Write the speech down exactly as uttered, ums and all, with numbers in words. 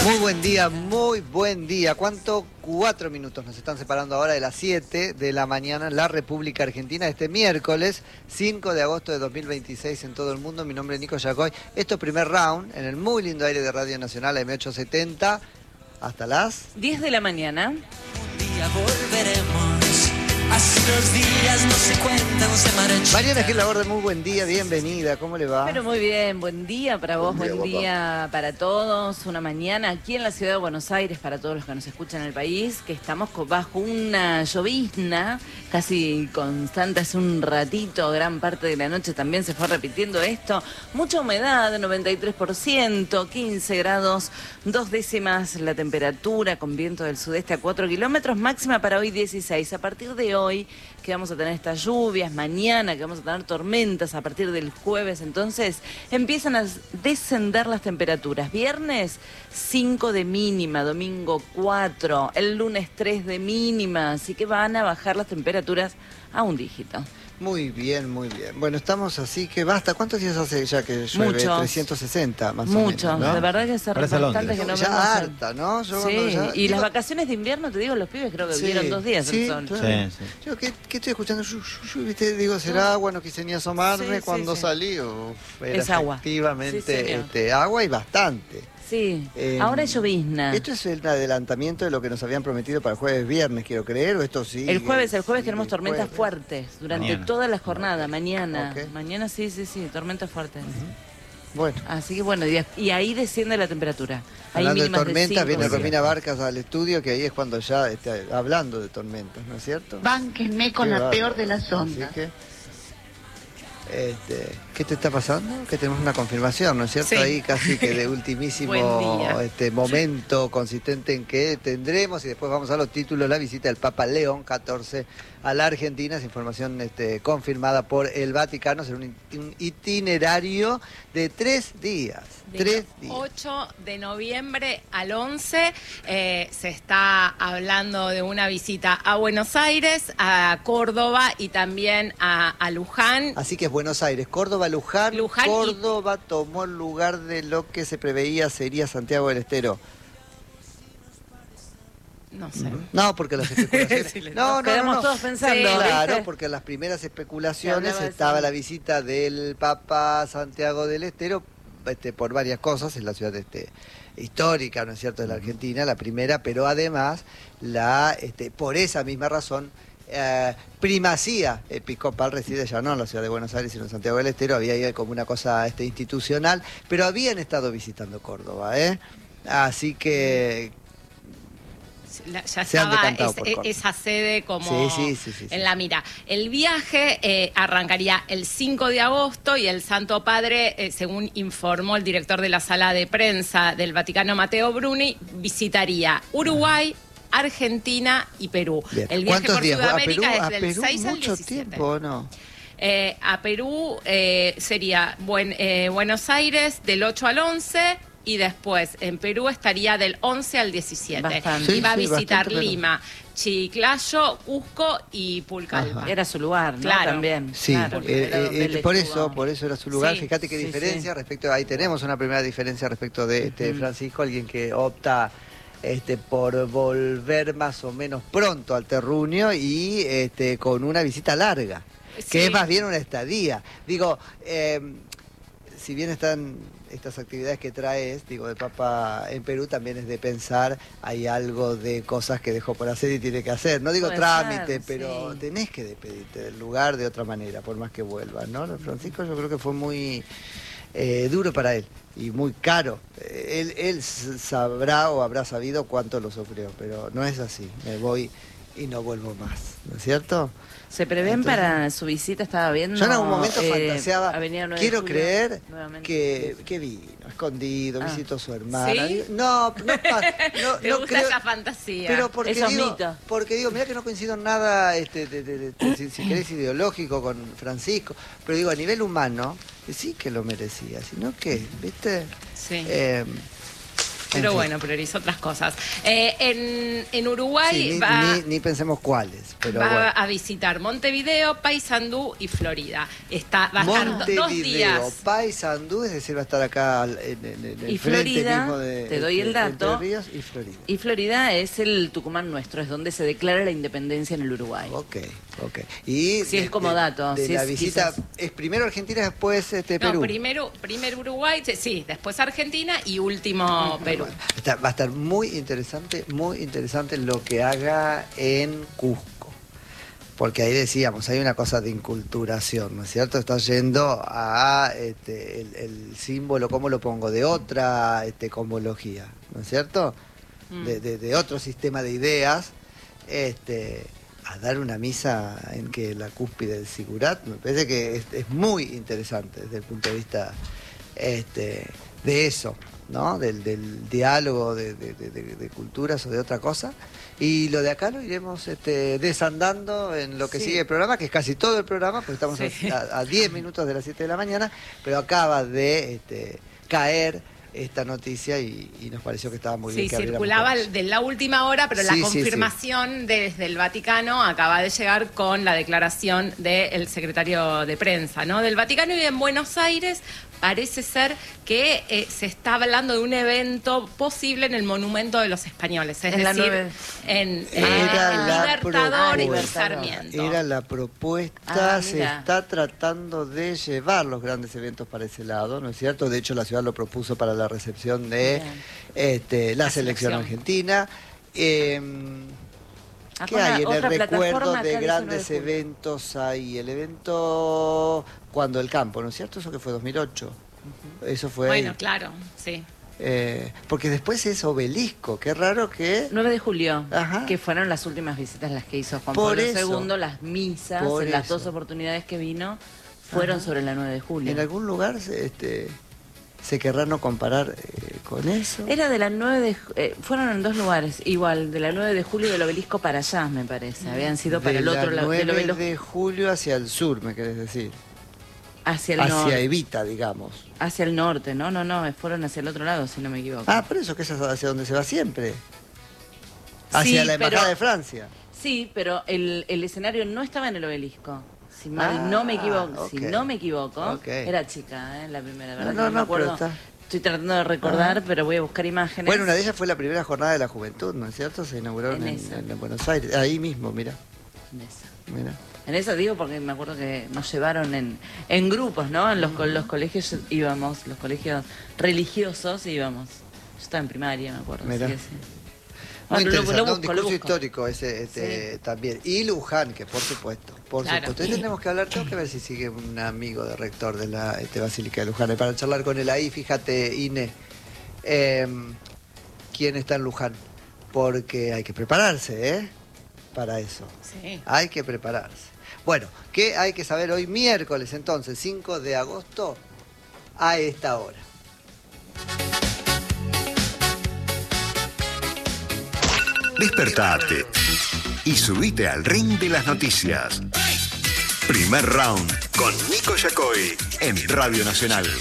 Muy buen día, muy buen día. ¿Cuánto? Cuatro minutos nos están separando ahora de las siete de la mañana en la República Argentina, este miércoles cinco de agosto de dos mil veintiséis en todo el mundo. Mi nombre es Nico Yacoy. Esto es primer round en el muy lindo aire de Radio Nacional M ochocientos setenta hasta las diez de la mañana. Un día volveremos. Así los días no se cuentan, se marchan. Mariana Gil Laborde, muy buen día, bienvenida, ¿cómo le va? Pero muy bien, buen día para vos, Buen día, buen día para todos. Una mañana aquí en la ciudad de Buenos Aires, para todos los que nos escuchan en el país, que estamos bajo una llovizna casi constante. Hace un ratito, gran parte de la noche también se fue repitiendo esto. Mucha humedad, noventa y tres por ciento, quince grados, dos décimas la temperatura, con viento del sudeste a cuatro kilómetros, máxima para hoy dieciséis. A partir de hoy hoy que vamos a tener estas lluvias, mañana que vamos a tener tormentas, a partir del jueves entonces empiezan a descender las temperaturas. Viernes cinco de mínima, domingo cuatro, el lunes tres de mínima, así que van a bajar las temperaturas a un dígito. Muy bien, muy bien. Bueno, estamos así que basta. ¿Cuántos días hace ya que llueve? Muchos. trescientos sesenta más Muchos, o menos, ¿no? de verdad que hace bastante que no ya vemos el- harta, ¿no? Yo Sí, cuando ya- y digo- las vacaciones de invierno, te digo, los pibes creo que Sí, vieron dos días sí, el sol. claro. Sí, sí. Yo, ¿qué, qué estoy escuchando? Yu, yu, yu, ¿viste? Digo, será agua, no quise ni asomarme Sí, sí, cuando sí. salí. Uf, era Es agua. efectivamente Sí, señor. este, agua y bastante. Sí, Eh, ahora es llovizna. ¿Esto es el adelantamiento de lo que nos habían prometido para el jueves viernes, quiero creer? ¿O esto sí? El jueves, el jueves tenemos el tormentas jueves. fuertes durante Mañana. toda la jornada, mañana. Ok. Mañana sí, sí, sí, tormentas fuertes. Bueno. Así que bueno, y, y ahí desciende la temperatura. Hay Hablando de mínimas tormentas, cinco, viene sí. Romina Barcas al estudio, que ahí es cuando ya está hablando de tormentas, ¿no es cierto? Bánquenme con Qué la bárbaro. peor de las Así ondas. que, este, ¿qué te está pasando? Que tenemos una confirmación, ¿no es cierto? Sí. Ahí casi que de Buen ultimísimo día. este, momento consistente en que tendremos, y después vamos a los títulos, la visita del Papa León catorce a la Argentina. Es información este, confirmada por el Vaticano. Será un, it- un itinerario de tres días. Del Tres días. ocho de noviembre al once eh, se está hablando de una visita a Buenos Aires, a Córdoba y también a, a Luján. Así que es Buenos Aires, Córdoba, Luján. Luján y- Córdoba tomó el lugar de lo que se preveía sería Santiago del Estero. No sé. No, porque las especulaciones... Sí, le- no, Nos no, quedamos no, no. todos pensando, Sí, Claro, ¿viste? porque en las primeras Se especulaciones hablaba de estaba eso. la visita del Papa Santiago del Estero, este, por varias cosas, en la ciudad este, histórica, ¿no es cierto?, de la Argentina, la primera, pero además, la, este, por esa misma razón, eh, primacía episcopal reside ya no en la ciudad de Buenos Aires, sino en Santiago del Estero. Había ahí como una cosa este, institucional, pero habían estado visitando Córdoba, ¿eh? Así que... La- ya Se han estaba decantado es- por e- Córdoba. esa sede como Sí, sí, sí, sí, sí. en la mira. El viaje eh, arrancaría el cinco de agosto y el Santo Padre, eh, según informó el director de la sala de prensa del Vaticano, Matteo Bruni, visitaría Uruguay, Argentina y Perú. Bien. El viaje ¿Cuántos por días? ¿A Sudamérica Perú? es ¿A del Perú seis al mucho diecisiete. tiempo o no? Eh, a Perú eh, sería buen- eh, Buenos Aires del ocho al once y después en Perú estaría del once al diecisiete. Bastante. Y va a Sí, sí, visitar bastante, pero- Lima, Chiclayo, Cusco y Pulcalpa. Era su lugar, ¿no? Claro. También. Sí, claro, eh, era donde eh, él por estuvo. eso, por eso era su lugar. Sí, Fíjate qué sí, diferencia sí. respecto, ahí tenemos una primera diferencia respecto de, este, Ujú. Francisco, alguien que opta este, por volver más o menos pronto al terruño y este, con una visita larga, Sí. que es más bien una estadía. Digo, eh, si bien están estas actividades que traes, digo, de Papa en Perú, también es de pensar, hay algo de cosas que dejó por hacer y tiene que hacer. No digo Puede trámite, ser, pero sí. tenés que despedirte del lugar de otra manera, por más que vuelvas, ¿no? Francisco yo creo que fue muy eh, duro para él y muy caro. Eh, Él, él s- sabrá o habrá sabido cuánto lo sufrió, pero no es así. Me voy y no vuelvo más, ¿no es cierto? Se prevén Entonces- para su visita, estaba viendo. Yo en algún momento eh, fantaseaba, Avenida nueve de quiero Julio, creer nuevamente. que, que vino, escondido, Ah. visitó a su hermana. ¿Sí? No, no, pa- no, ¿Te no gusta creo, esa fantasía? pero porque Esos digo, mitos. porque digo, mira que no coincido en nada, este, de- de- de- de- si, si querés ideológico con Francisco, pero digo, a nivel humano, sí que lo merecía, sino que, ¿viste? Sí. Eh, Pero En fin. bueno, priorizó otras cosas. Eh, en, en Uruguay Sí, ni, va, ni- ni pensemos cuáles, pero va bueno. a visitar Montevideo, Paysandú y Florida. Está, va a estar do- dos Montevideo, días. Paysandú, es decir, va a estar acá al- en, en- en el Y frente Florida, mismo de te doy el entre- dato. Entre Ríos y Florida. Y Florida es el Tucumán nuestro, es donde se declara la independencia en el Uruguay. Ok, ok. Y Sí, es como dato, De sí la es visita, quizás. es primero Argentina, después este, No, Perú. primero, primero Uruguay, sí, después Argentina y último Perú. Está- va a estar muy interesante, muy interesante lo que haga en Cusco. Porque ahí decíamos, hay una cosa de inculturación, ¿no es cierto? Está yendo a este, el, el símbolo, ¿cómo lo pongo? De otra este, cosmología, ¿no es cierto? Mm. De, de- de otro sistema de ideas, este, a dar una misa en que la cúspide del Sigurat, me parece que es, es muy interesante desde el punto de vista este, de eso, ¿no? Del, del diálogo de, de- de- de- de culturas o de otra cosa. Y lo de acá lo iremos este, desandando en lo que Sí. sigue el programa, que es casi todo el programa, porque estamos Sí. a- a diez minutos de las siete de la mañana, pero acaba de este, caer esta noticia y, y nos pareció que estaba muy bien Sí, que abriéramos circulaba con eso. de la última hora, pero la Sí, sí, sí. confirmación desde el Vaticano acaba de llegar con la declaración del secretario de prensa, ¿no? Del Vaticano. Y en Buenos Aires parece ser que eh, se está hablando de un evento posible en el Monumento de los Españoles, es En la decir, nueve- en, en- Era en la Libertador y propuesta. Sarmiento. Era la propuesta, Ah, se mira. está tratando de llevar los grandes eventos para ese lado, ¿no es cierto? De hecho, la ciudad lo propuso para la recepción de Bien. este, la, La selección, selección. argentina. Eh, Acá ¿Qué una- hay en el otra recuerdo plataforma acá de dice grandes nueve de julio. eventos? Hay el evento cuando el campo, ¿no es cierto? Eso que fue dos mil ocho. Eso fue Bueno, ahí. claro, sí. Eh, porque después es Obelisco, qué raro que... nueve de julio, Ajá. que fueron las últimas visitas las que hizo Juan Por Pablo eso. segundo, las misas, Por en las eso. dos oportunidades que vino, fueron Ajá. sobre la nueve de julio. En algún lugar este, se querrá no comparar eh, con eso. Era de la nueve de ju- eh, fueron en dos lugares, igual, de la nueve de julio del Obelisco para allá, me parece. Habían sido para de el otro la lado del nueve obelisco de julio hacia el sur, me querés decir. hacia el Hacia norte, Evita, digamos. hacia el norte, no, no, no, fueron hacia el otro lado, si no me equivoco. Ah, por eso que es hacia donde se va siempre. Hacia Sí, la Embajada pero- de Francia. Sí, pero el, el escenario no estaba en el Obelisco. Si mal Ah, no me equivoco, si ok. no me equivoco, Ok. era chica, ¿eh? La primera, ¿verdad? No, que no, me no, acuerdo. pero está- Estoy tratando de recordar, pero voy a buscar imágenes. Bueno, una de ellas fue la primera jornada de la juventud, ¿no es cierto? Se inauguraron En en, esa. en- en Buenos Aires. Ahí mismo, mira. En esa. mira. En eso digo porque me acuerdo que nos llevaron en, en grupos, ¿no? En los, co- los colegios íbamos, los colegios religiosos íbamos. Yo estaba en primaria, me acuerdo. Mirá. así que sí. Muy Bueno, lo- interesante, lo ¿no? Un busco, lo discurso busco. histórico ese este, también. Y Luján, que por supuesto, por Claro. supuesto. Hoy tenemos que hablar, tengo que ver si sigue un amigo de rector de la este, Basílica de Luján. Para charlar con él ahí, fíjate, Ine, eh, quién está en Luján. Porque hay que prepararse, ¿eh? Para eso. Sí. Hay que prepararse. Bueno, ¿qué hay que saber hoy miércoles entonces, cinco de agosto, a esta hora? Despertate y subite al ring de las noticias. Primer round con Nico Yacoy en Radio Nacional.